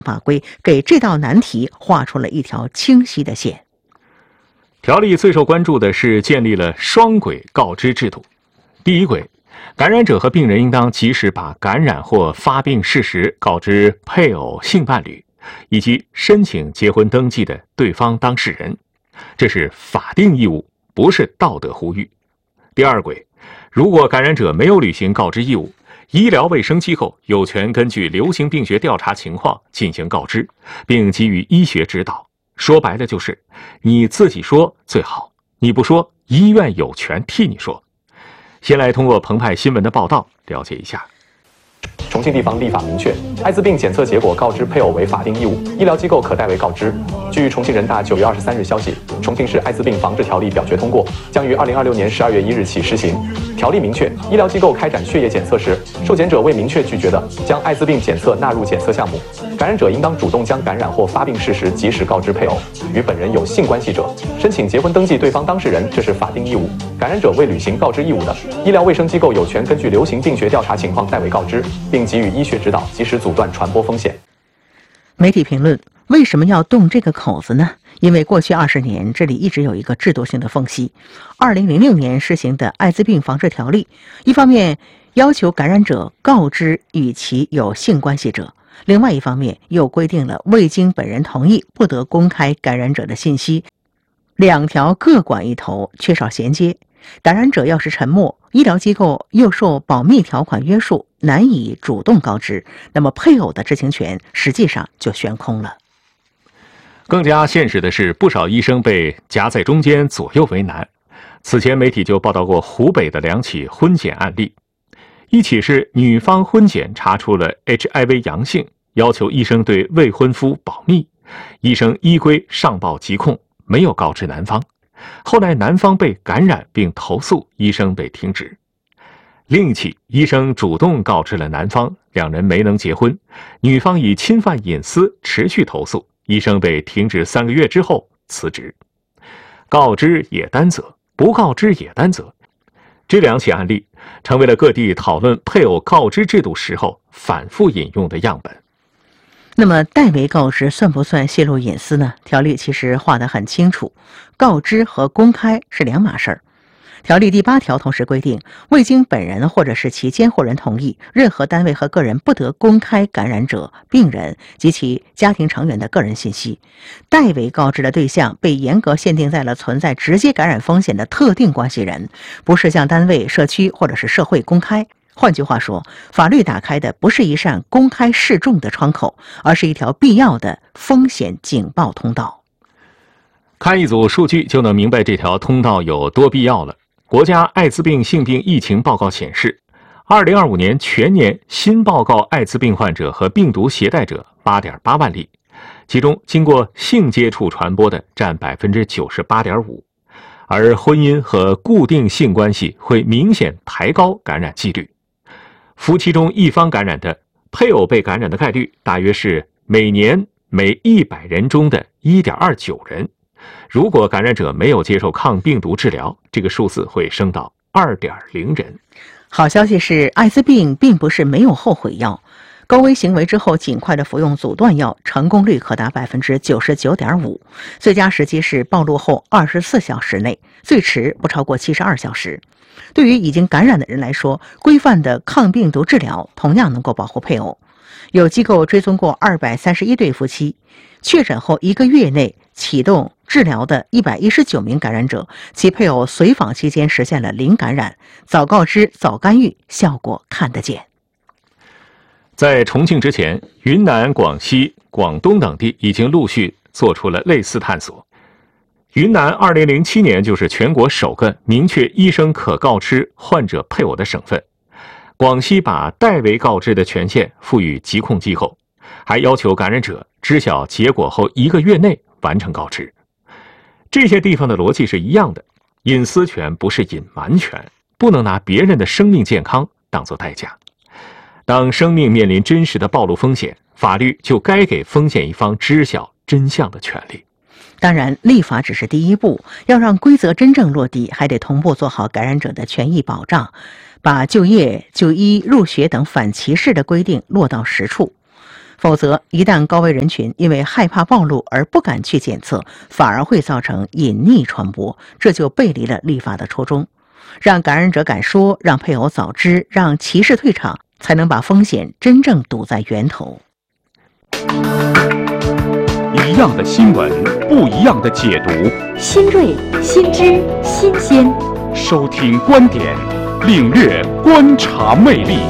法规给这道难题画出了一条清晰的线。 条例最受关注的是建立了双轨告知制度。第一轨，感染者和病人应当及时把感染或发病事实告知配偶、性伴侣以及申请结婚登记的对方当事人，这是法定义务，不是道德呼吁。第二轨，如果感染者没有履行告知义务，医疗卫生机构有权根据流行病学调查情况进行告知，并给予医学指导。说白了就是，你自己说最好，你不说，医院有权替你说。先来通过澎湃新闻的报道了解一下。 重庆地方立法明确，艾滋病检测结果告知配偶为法定义务，医疗机构可代为告知。据重庆人大9月23日消息，重庆市艾滋病防治条例表决通过，将于2026年12月1日起施行。条例明确，医疗机构开展血液检测时，受检者未明确拒绝的，将艾滋病检测纳入检测项目。感染者应当主动将感染或发病事实及时告知配偶。与本人有性关系者，申请结婚登记对方当事人，这是法定义务。感染者未履行告知义务的，医疗卫生机构有权根据流行病学调查情况代为告知，并给予医学指导，及时阻断传播风险。 媒体评论：为什么要动这个口子呢？因为过去20年，这里一直有一个制度性的缝隙。2006年施行的艾滋病防治条例，一方面要求感染者告知与其有性关系者，另外一方面又规定了未经本人同意不得公开感染者的信息，两条各管一头，缺少衔接。感染者要是沉默，医疗机构又受保密条款约束，难以主动告知，那么配偶的知情权实际上就悬空了。 更加现实的是，不少医生被夹在中间，左右为难。此前媒体就报道过湖北的2起婚检案例，一起是女方婚检查出了 HIV 阳性，要求医生对未婚夫保密，医生依规上报疾控，没有告知男方。后来男方被感染并投诉，医生被停职。另一起，医生主动告知了男方，两人没能结婚，女方以侵犯隐私持续投诉，医生被停职3个月之后辞职。告知也担责，不告知也担责。这2起案例成为了各地讨论配偶告知制度时候反复引用的样本。 那么代为告知算不算泄露隐私呢？条例其实画得很清楚，告知和公开是2码事儿。条例第8条同时规定，未经本人或者是其监护人同意，任何单位和个人不得公开感染者、病人及其家庭成员的个人信息。代为告知的对象被严格限定在了存在直接感染风险的特定关系人，不是向单位、社区或者是社会公开。换句话说，法律打开的不是一扇公开示众的窗口，而是一条必要的风险警报通道。 看一组数据就能明白这条通道有多必要了。国家艾滋病性病疫情报告显示，2025年全年新报告艾滋病患者和病毒携带者 8.8 万例，其中经过性接触传播的占 98.5%， 而婚姻和固定性关系会明显抬高感染几率。夫妻中一方感染的，配偶被感染的概率大约是每年每100人中的 1.29 人。如果感染者没有接受抗病毒治疗，这个数字会升到 2.0 人。 好消息是，艾滋病并不是没有后悔药，高危行为之后尽快的服用阻断药，成功率可达 99.5%， 最佳时机是暴露后24小时内，最迟不超过72小时。对于已经感染的人来说，规范的抗病毒治疗同样能够保护配偶。有机构追踪过231对夫妻，确诊后1个月内启动治疗的119名感染者，其配偶随访期间实现了0感染，早告知、早干预，效果看得见。 在重庆之前，云南、广西、广东等地已经陆续做出了类似探索。云南2007年就是全国首个明确医生可告知患者配偶的省份。广西把代为告知的权限赋予疾控机构，还要求感染者知晓结果后1个月内完成告知。这些地方的逻辑是一样的，隐私权不是隐瞒权，不能拿别人的生命健康当作代价。当生命面临真实的暴露风险，法律就该给风险一方知晓真相的权利。 当然，立法只是第一步，要让规则真正落地，还得同步做好感染者的权益保障，把就业、就医、入学等反歧视的规定落到实处。 否则一旦高危人群因为害怕暴露而不敢去检测，反而会造成隐匿传播，这就背离了立法的初衷。让感染者敢说，让配偶早知，让歧视退场，才能把风险真正堵在源头。 一样的新闻，不一样的解读， 新锐、新知、新鲜。 收听观点，领略观察魅力。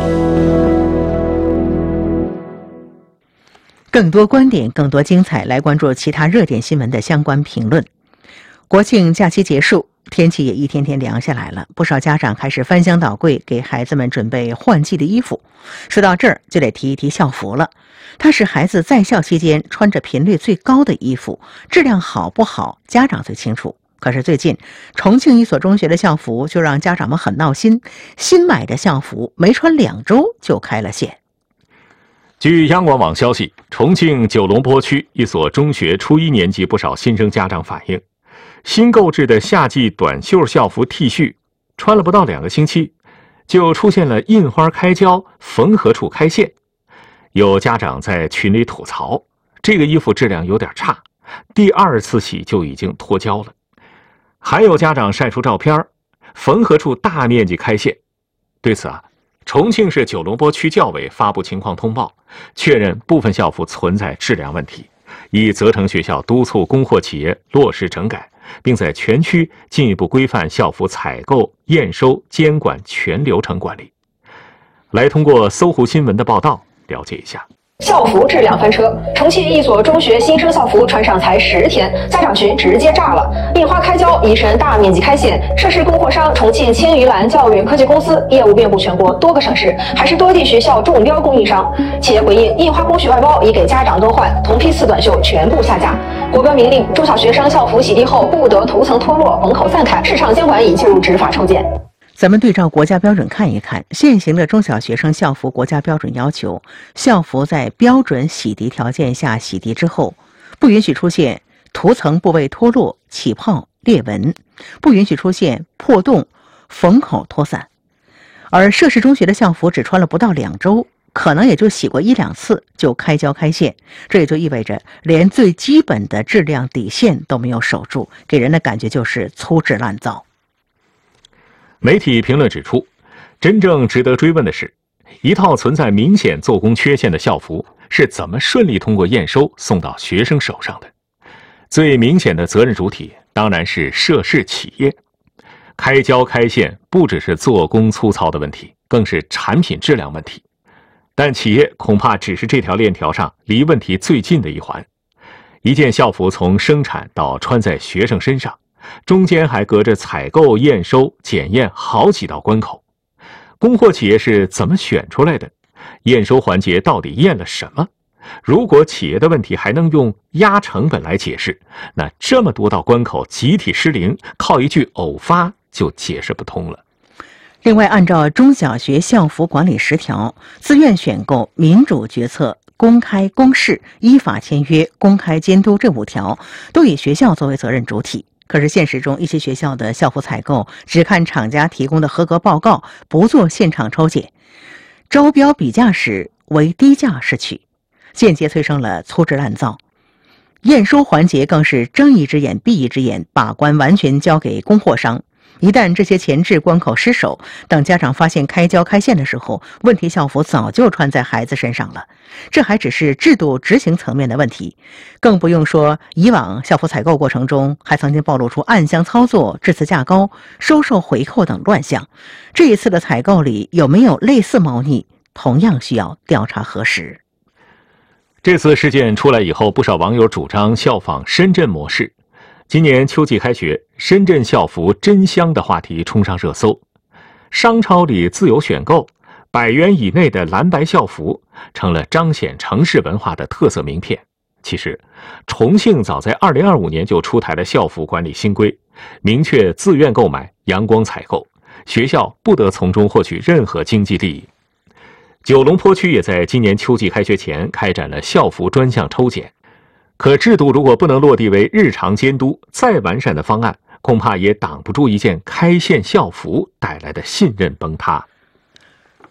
更多观点，更多精彩，来关注其他热点新闻的相关评论。国庆假期结束，天气也一天天凉下来了，不少家长开始翻箱倒柜给孩子们准备换季的衣服。说到这儿，就得提一提校服了。它是孩子在校期间穿着频率最高的衣服，质量好不好，家长最清楚。可是最近，重庆一所中学的校服就让家长们很闹心，新买的校服没穿2周就开了线。 据央广网消息，重庆九龙坡区一所中学初1年级不少新生家长反映，新购置的夏季短袖校服 T 恤穿了不到2个星期，就出现了印花开胶、缝合处开线。有家长在群里吐槽，这个衣服质量有点差，第2次洗就已经脱胶了。还有家长晒出照片，缝合处大面积开线。对此重庆市九龙坡区教委发布情况通报，确认部分校服存在质量问题，已责成学校督促供货企业落实整改，并在全区进一步规范校服采购、验收、监管全流程管理。来通过搜狐新闻的报道了解一下。 校服质量翻车，重庆一所中学新生校服穿上才10天，家长群直接炸了，印花开胶，一身大面积开线。涉事供货商重庆千余蓝教育科技公司，业务遍布全国多个省市，还是多地学校中标供应商。企业回应，印花工序外包已给家长更换，同批次短袖全部下架。国标明令，中小学生校服洗涤后不得涂层脱落、蒙口散开，市场监管已进入执法抽检。 咱们对照国家标准看一看，现行的中小学生校服国家标准要求，校服在标准洗涤条件下洗涤之后，不允许出现涂层部位脱落、起泡、裂纹，不允许出现破洞、缝口脱散。而涉事中学的校服只穿了不到2周，可能也就洗过1、2次就开胶开线，这也就意味着连最基本的质量底线都没有守住，给人的感觉就是粗制滥造。 媒体评论指出，真正值得追问的是，一套存在明显做工缺陷的校服是怎么顺利通过验收送到学生手上的？最明显的责任主体当然是涉事企业。开胶开线不只是做工粗糙的问题，更是产品质量问题。但企业恐怕只是这条链条上离问题最近的一环。一件校服从生产到穿在学生身上，中间还隔着采购、验收、检验好几道关口。供货企业是怎么选出来的？验收环节到底验了什么？如果企业的问题还能用压成本来解释，那这么多道关口集体失灵，靠一句偶发就解释不通了。 另外，按照中小学校服管理10条，自愿选购、民主决策、公开公示、依法签约、公开监督这5条，都以学校作为责任主体。可是现实中，一些学校的校服采购只看厂家提供的合格报告，不做现场抽检，招标比价时为低价试取，间接催生了粗制滥造。验收环节更是睁一只眼闭一只眼，把关完全交给供货商。一旦这些前置关口失守，等家长发现开胶开线的时候，问题校服早就穿在孩子身上了。这还只是制度执行层面的问题，更不用说以往校服采购过程中还曾经暴露出暗箱操作、质次价高、收受回扣等乱象。这一次的采购里有没有类似猫腻，同样需要调查核实。 这次事件出来以后，不少网友主张效仿深圳模式。今年秋季开学，深圳校服真香的话题冲上热搜。商超里自由选购，100元以内的蓝白校服成了彰显城市文化的特色名片。其实，重庆早在2025年就出台了校服管理新规，明确自愿购买、阳光采购，学校不得从中获取任何经济利益。九龙坡区也在今年秋季开学前开展了校服专项抽检。可制度如果不能落地为日常监督，再完善的方案恐怕也挡不住一件开线校服带来的信任崩塌。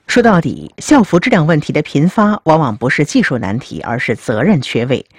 说到底，校服质量问题的频发往往不是技术难题，而是责任缺位。